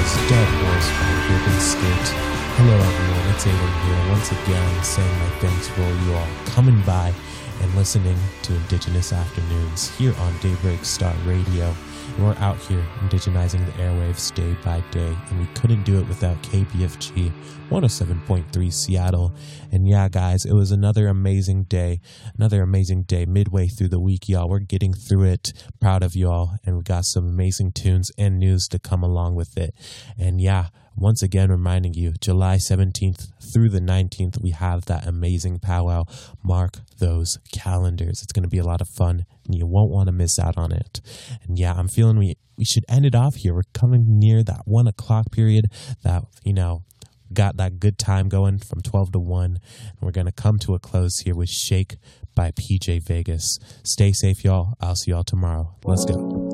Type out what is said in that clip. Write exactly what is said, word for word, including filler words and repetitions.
Dead Horse by Ribbon Skit. Hello everyone, it's Aiden here once again saying my thanks for you all coming by and listening to Indigenous Afternoons here on Daybreak Star Radio. And we're out here indigenizing the airwaves day by day, and we couldn't do it without K B F G one oh seven point three Seattle. And yeah, guys, it was another amazing day, another amazing day midway through the week, y'all. We're getting through it. Proud of y'all, and we got some amazing tunes and news to come along with it. And yeah, once again reminding you, July seventeenth through the nineteenth, we have that amazing powwow. Mark those calendars. It's going to be a lot of fun, and you won't want to miss out on it. And yeah, I'm feeling we, we should end it off here. We're coming near that one o'clock period that, you know, got that good time going from twelve to one. And we're going to come to a close here with Shake by P J Vegas. Stay safe, y'all. I'll see y'all tomorrow. Let's go.